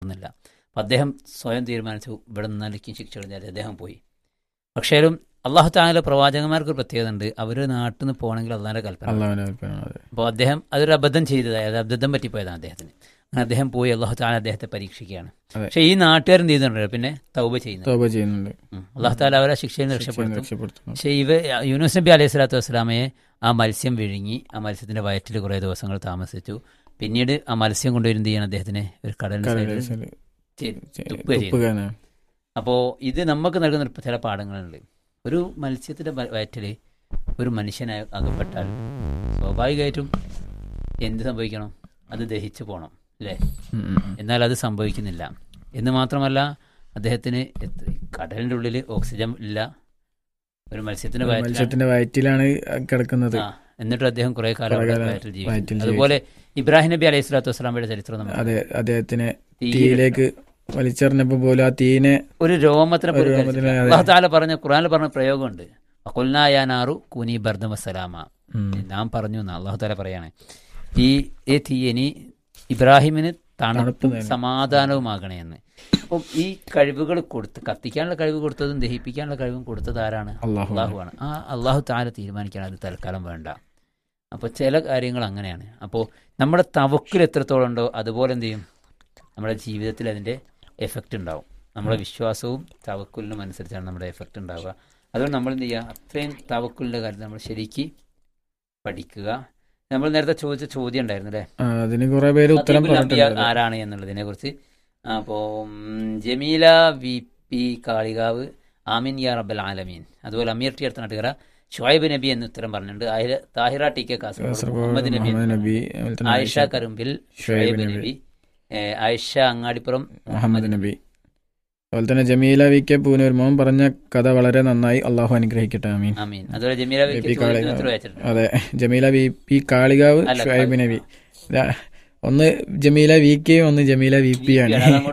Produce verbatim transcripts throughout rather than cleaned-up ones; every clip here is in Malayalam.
നടന്നില്ല. അപ്പം അദ്ദേഹം സ്വയം തീരുമാനിച്ചു ഇവിടെ നിന്നാലിക്കും ശിക്ഷ കഴിഞ്ഞാൽ അദ്ദേഹം പോയി. പക്ഷേലും അള്ളാഹു തആല പ്രവാചകന്മാർക്ക് ഒരു പ്രത്യേകത ഉണ്ട്, അവർ നാട്ടിൽ നിന്ന് പോകണമെങ്കിൽ അള്ളാഹിൻ്റെ കൽപ്പന. അപ്പോൾ അദ്ദേഹം അതൊരു അബദ്ധം ചെയ്തതായി, അത് അബദ്ധം പറ്റിപ്പോയതാണ് അദ്ദേഹത്തിന്. അങ്ങനെ അദ്ദേഹം പോയി അള്ളാഹു തആല അദ്ദേഹത്തെ പരീക്ഷിക്കുകയാണ്. പക്ഷേ ഈ നാട്ടുകാരൻ എന്ത് ചെയ്യുന്നുണ്ട്, പിന്നെ തൗബ ചെയ്യുന്നുണ്ട്. അള്ളാഹു തആല അവരെ ശിക്ഷയിൽ നിന്ന് രക്ഷപ്പെടുത്തും. പക്ഷേ ഇവ യൂനുസ് നബി അലൈഹി സ്വലാത്തു വസ്സലാമയെ ആ മത്സ്യം വിഴുങ്ങി, ആ മത്സ്യത്തിന്റെ വയറ്റിൽ കുറേ ദിവസങ്ങൾ താമസിച്ചു. പിന്നീട് ആ മത്സ്യം കൊണ്ടുവരും എന്ത് ചെയ്യണം, അദ്ദേഹത്തിന് ഒരു കടലിൽ തുപ്പുകയാണ്. അപ്പോൾ ഇത് നമുക്ക് നൽകുന്ന ചില പാഠങ്ങളുണ്ട്. ഒരു മത്സ്യത്തിന്റെ വയറ്റിൽ ഒരു മനുഷ്യനായി അകപ്പെട്ടാൽ സ്വാഭാവികമായിട്ടും എന്ത് സംഭവിക്കണം, അത് ദഹിച്ചു പോകണം അല്ലേ? എന്നാൽ അത് സംഭവിക്കുന്നില്ല. എന്ന് മാത്രമല്ല അദ്ദേഹത്തിന് കടലിൻ്റെ ഉള്ളിൽ ഓക്സിജൻ ഇല്ല, ഒരു മത്സ്യത്തിന്റെ മത്സ്യത്തിന്റെ വയറ്റിലാണ് കിടക്കുന്നത്. എന്നിട്ട് അദ്ദേഹം കുറെ കാലം വയറ്റിൽ ജീവിച്ചു. അതുപോലെ ഇബ്രാഹിം നബി അലൈഹി സ്വലാത്തു വസ്സലാമയുടെ ചരിത്രം അതെ, അദ്ദേഹത്തിനെ തീയിലേക്ക് വലിച്ചെറിഞ്ഞപ്പോ പോലും ആ തീനെ ഒരു രോമത്തിനെ അല്ലാഹു തആല പറഞ്ഞ ഖുർആനിൽ പറഞ്ഞ പ്രയോഗമുണ്ട്, ഖുൽനാ യാ നാറു കൂനി ബർദൻ വസ്സലാമ. നാം പറഞ്ഞു എന്ന് അല്ലാഹു തആല പറയാണ്, ഈ ഈ തീ ഇനി ഇബ്രാഹിമിന് തണുപ്പും സമാധാനവുമാകണേ എന്ന്. അപ്പം ഈ കഴിവുകൾ കൊടുത്ത്, കത്തിക്കാനുള്ള കഴിവ് കൊടുത്തതും ദഹിപ്പിക്കാനുള്ള കഴിവും കൊടുത്തത് ആരാണ്? അള്ളാഹുവാണ്. ആ അള്ളാഹു തആല തീരുമാനിക്കണം അത് തൽക്കാലം വേണ്ട. അപ്പോൾ ചില കാര്യങ്ങൾ അങ്ങനെയാണ്. അപ്പോൾ നമ്മുടെ തവക്കുൽ എത്രത്തോളം ഉണ്ടോ അതുപോലെ എന്ത് ചെയ്യും, നമ്മുടെ ജീവിതത്തിൽ അതിൻ്റെ എഫക്റ്റ് ഉണ്ടാവും. നമ്മുടെ വിശ്വാസവും തവക്കുലിനും അനുസരിച്ചാണ് നമ്മുടെ എഫക്റ്റ് ഉണ്ടാവുക. അതുകൊണ്ട് നമ്മൾ എന്ത് ചെയ്യുക, അത്രയും തവക്കുലിൻ്റെ കാര്യം നമ്മൾ ശരിക്ക് പഠിക്കുക. നമ്മൾ നേരത്തെ ചോദിച്ച ചോദ്യം ഉണ്ടായിരുന്നു അല്ലേ, അതിന് കുറെ പേര് ഉത്തരം ആരാണ് എന്നുള്ളതിനെ കുറിച്ച്. അപ്പോൾ ജമീല വി പി കാളികാവ് ആമീൻ യാ റബ്ബൽ ആലമീൻ, അതുപോലെ അമീർ ടി അടുത്ത നാട്ടുകാര ഷുഐബ് നബി എന്ന് ഉത്തരം പറഞ്ഞിട്ടുണ്ട്. താഹിറ ടി കെ കാസർഗോഡ് മുഹമ്മദ് നബി, ആയിഷ കരുമ്പിൽ ഷുഐബ് നബി, ആയിഷ അങ്ങാടിപ്പുറം മുഹമ്മദ് നബി. അതുപോലെ തന്നെ ജമീല വി കെ പൂനൂർ മോൻ പറഞ്ഞ കഥ വളരെ നന്നായി, അള്ളാഹു അനുഗ്രഹിക്കട്ടെ. ആമീൻ ആമീൻ. അതുപോലെ ജമീല വി പി അതെ ജമീല വി പി കാളികാവ് ഷുഐബ് നബി. ഒന്ന് ജമീല വി കെയും ഒന്ന് ജമീല വി പി ആണ്.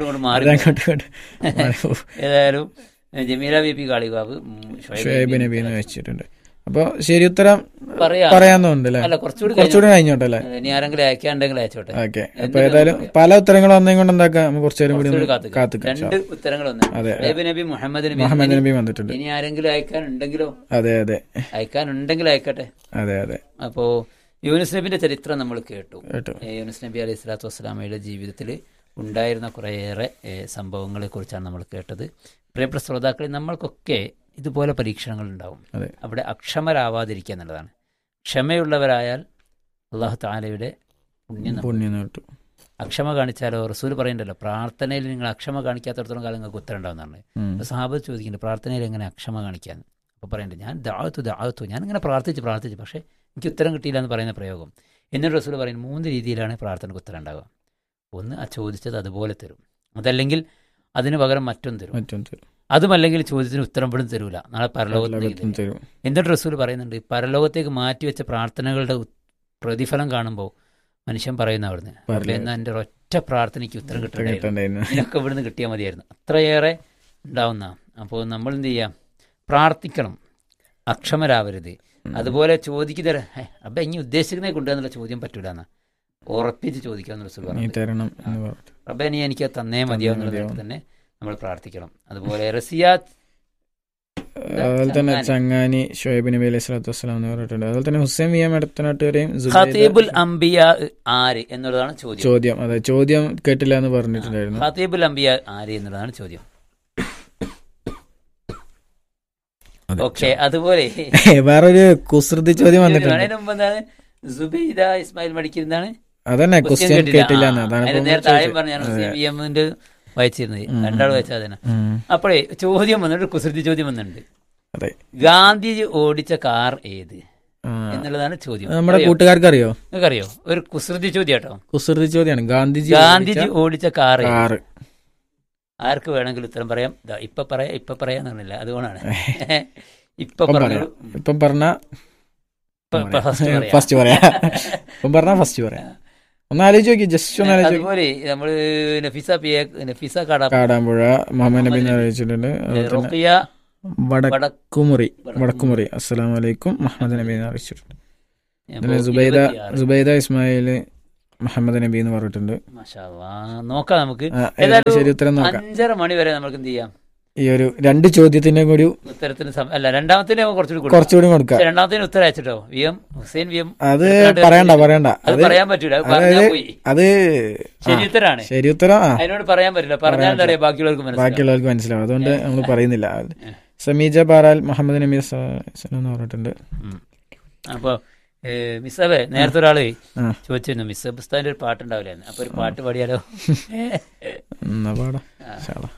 ഏതായാലും ജമീല വി പി കാളികാവ് ഷുഐബ് നബി എന്ന് വെച്ചിട്ടുണ്ട്. അപ്പൊ ശരി ഉത്തരം പറയാന്നുണ്ട് അല്ലെ, കുറച്ചുകൂടി കഴിഞ്ഞോട്ടല്ലേ, ഇനി ആരെങ്കിലും അയക്കാണ്ടെങ്കിൽ അയച്ചോട്ടെ. ഓക്കെ, അപ്പൊ ഏതായാലും പല ഉത്തരങ്ങളും വന്നതും കൊണ്ട് എന്താക്കാം, നമുക്ക് കുറച്ചുനേരം കൂടി കാത്തുക്കാം. രണ്ട് ഉത്തരങ്ങൾ നബി മുഹമ്മദ് നബി മുഹമ്മദ് നബി വന്നിട്ടുണ്ട്. ഇനി ആരെങ്കിലും അയക്കാനുണ്ടെങ്കിലോ? അതെ അതെ അയക്കാനുണ്ടെങ്കിൽ അയക്കട്ടെ. അതെ അതെ. അപ്പോ യൂനുസ് നബിന്റെ ചരിത്രം നമ്മൾ കേട്ടു. യൂനുസ് നബി അലൈഹി സ്വലാത്തു വസ്സലാമയുടെ ജീവിതത്തിൽ ഉണ്ടായിരുന്ന കുറേയേറെ സംഭവങ്ങളെ കുറിച്ചാണ് നമ്മൾ കേട്ടത്. പ്രിയപ്പെട്ട ശ്രോതാക്കളെ, നമ്മൾക്കൊക്കെ ഇതുപോലെ പരീക്ഷണങ്ങൾ ഉണ്ടാവും. അവിടെ അക്ഷമരാവാതിരിക്കുക എന്നുള്ളതാണ്. ക്ഷമയുള്ളവരായാൽ അള്ളാഹു തആലയുടെ പുണ്യം പുണ്യം നേട്ടു. അക്ഷമ കാണിച്ചാലോ, റസൂൽ പറയണ്ടല്ലോ, പ്രാർത്ഥനയിൽ നിങ്ങൾ അക്ഷമ കാണിക്കാത്തടത്തോളം കാലം നിങ്ങൾക്ക് ഉത്തരം ഉണ്ടാവുന്നതാണ്. അപ്പോൾ സഹാബത്ത് ചോദിക്കുന്നുണ്ട്, പ്രാർത്ഥനയിൽ എങ്ങനെ അക്ഷമ കാണിക്കാന്ന്? അപ്പോൾ പറയണ്ടേ, ഞാൻ ദഅവത്തു ദഅവത്തു ഞാൻ ഇങ്ങനെ പ്രാർത്ഥിച്ച് പ്രാർത്ഥിച്ച് പക്ഷേ എനിക്ക് ഉത്തരം കിട്ടിയില്ല എന്ന് പറയുന്ന പ്രയോഗം. എന്നിട്ട് റസൂൽ പറയുന്നത് മൂന്ന് രീതിയിലാണ് പ്രാർത്ഥനയ്ക്ക് ഉത്തരം ഉണ്ടാവുക. ഒന്ന്, ആ ചോദിച്ചത് അതുപോലെ തരും. അതല്ലെങ്കിൽ അതിന് പകരം മറ്റൊന്ന് തരും. അതുമല്ലെങ്കിൽ ചോദ്യത്തിന് ഉത്തരം പോലും തരൂല, നാളെ പരലോകത്തേക്ക് തരും. എന്നിട്ട് റസൂൽ പറയുന്നുണ്ട്, പരലോകത്തേക്ക് മാറ്റിവെച്ച പ്രാർത്ഥനകളുടെ പ്രതിഫലം കാണുമ്പോൾ മനുഷ്യൻ പറയുന്ന അവിടുന്ന്, എന്നാൽ എൻ്റെ ഒറ്റ പ്രാർത്ഥനയ്ക്ക് ഉത്തരം കിട്ടണ്ടായിരുന്നു, ഇതിനൊക്കെ ഇവിടുന്ന് കിട്ടിയാൽ മതിയായിരുന്നു. അത്രയേറെ ഉണ്ടാവുന്ന. അപ്പോൾ നമ്മൾ എന്ത് ചെയ്യാം, പ്രാർത്ഥിക്കണം, അക്ഷമരാവരുത്. അതുപോലെ ചോദിക്കുന്ന അപ്പം ഇനി ഉദ്ദേശിക്കുന്നേ കൊണ്ടുവന്നുള്ള ചോദ്യം പറ്റൂല എന്നാ ഉറപ്പിച്ച് ചോദിക്കാമെന്ന് റസൂൽ പറഞ്ഞു. അപ്പം ഇനി എനിക്ക് തന്നേ മതിയാവുന്ന തന്നെ നമ്മൾ പ്രാർത്ഥിക്കണം. അതുപോലെ റസിയാത്ത്, അതുപോലെ തന്നെ ചങ്ങാനി ഷുഐബ് നബി അലൈഹി സ്വലാത്തു വസ്സലാം എന്ന് പറഞ്ഞിട്ടുണ്ട്. അതുപോലെ തന്നെ ഹുസൈൻ വി എം എടത്തനാട്ടുകാരെയും ഖതീബുൽ അംബിയ ആര് എന്നുള്ളതാണ് ചോദ്യം. ചോദ്യം അതെ ചോദ്യം കേട്ടില്ല എന്ന് പറഞ്ഞിട്ടുണ്ടായിരുന്നു. ഖതീബുൽ അംബിയ ആര് എന്നുള്ളതാണ് ചോദ്യം. ഓക്കെ, അതുപോലെ വേറൊരു കുസൃതി ചോദ്യം വന്നിട്ടുണ്ട്. എന്താണ് സുബൈദ ഇസ്മായിൽ മടിക്കുന്നതാണ് അതന്നെ ക്വസ്റ്റ്യൻ കേട്ടില്ല. നേരത്തെ ആയും പറഞ്ഞാണ് വായിച്ചിരുന്നത്, രണ്ടാൾ വായിച്ചാൽ തന്നെ. അപ്പോഴേ ചോദ്യം വന്നിട്ട് കുസൃതി ചോദ്യം വന്നിട്ടുണ്ട്, ഗാന്ധിജി ഓടിച്ച കാർ ഏത് എന്നുള്ളതാണ് ചോദ്യം. നമ്മുടെ കൂട്ടുകാർക്ക് അറിയോ? നിങ്ങൾക്ക് അറിയോ? ഒരു കുസൃതി ചോദ്യം കേട്ടോ, കുസൃതി ചോദ്യമാണ്. ഗാന്ധിജി ഗാന്ധിജി ഓടിച്ച കാർ ആർക്ക് വേണമെങ്കിലും ഉത്തരം പറയാം. ഇപ്പൊ പറയാ ഇപ്പൊ പറയാന്ന് പറഞ്ഞില്ല, അതുകൊണ്ടാണ് ഇപ്പൊ പറഞ്ഞു. ഇപ്പം പറഞ്ഞ ഫസ്റ്റ് പറയാ ഇപ്പം പറഞ്ഞ ഫസ്റ്റ് പറയാം. ഒന്ന് ആലോചിച്ച് നോക്കി, ജസ്റ്റ് ഒന്ന് ആലോചിച്ച്. അതുപോലെ നമ്മള് നഫീസ നഫീസ കാടാമ്പുഴ മുഹമ്മദ് നബി അറിയിച്ചിട്ടുണ്ട്. വടക്കുമുറി വടക്കുമുറി അസ്സലാമു അലൈക്കും മുഹമ്മദ് നബി അറിയിച്ചിട്ടുണ്ട്. സുബൈദ സുബൈദ ഇസ്മായിൽ മുഹമ്മദ് നബി എന്ന് പറഞ്ഞിട്ടുണ്ട്. മാഷാ അല്ലാഹ്. നോക്കാം നമുക്ക്. ആ, ഏതായാലും ശരി ഉത്തരം നോക്കാം. അഞ്ചര മണി വരെ നമുക്ക് എന്ത് ചെയ്യാം, ഈ ഒരു രണ്ട് ചോദ്യത്തിന്റെ കൂടി ഉത്തരത്തിന് സം- അല്ല രണ്ടാമത്തിന് കുറച്ചുകൂടി കുറച്ചുകൂടി കൊടുക്കാം. രണ്ടാമത്തിന് ഉത്തരം അയച്ചിട്ടോ V M Hussain V M അത് പറയണ്ട പറയണ്ട അത് അത് പറയാൻ പറ്റൂല, അത് അതായത് പറഞ്ഞാ പോയി. അത് ശരി ഉത്തരാണ്, ശരി ഉത്തരം. ആ അതിനോട് പറയാൻ പറ്റില്ല, പറഞ്ഞാൽ എന്താ പറയാ ബാക്കിയുള്ളവർക്ക് മനസ്സിലാവും. ബാക്കിയുള്ളവർക്ക് മനസ്സിലാവും, അതുകൊണ്ട് നമ്മൾ പറയുന്നില്ല. സമീജ ബാറാൽ മുഹമ്മദ് നബി എന്ന് പറഞ്ഞിട്ടുണ്ട്. അപ്പൊ മിസ്സബേ നേരത്തെ ഒരാള് ആ. ചോദിച്ചിരുന്നു മിസ്സബ് ഉസ്താദിന്റെ ഒരു പാട്ടുണ്ടാവില്ലായിരുന്നു, അപ്പൊ ഒരു പാട്ട് പാടിയാലോ? എന്നാ പാടാം.